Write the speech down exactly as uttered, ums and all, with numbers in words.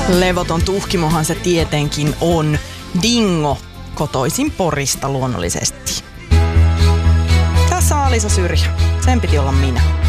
Levoton tuhkimohan se tietenkin on. Dingo, kotoisin Porista luonnollisesti. Tässä on Alisa Syrjä. Sen piti olla minä.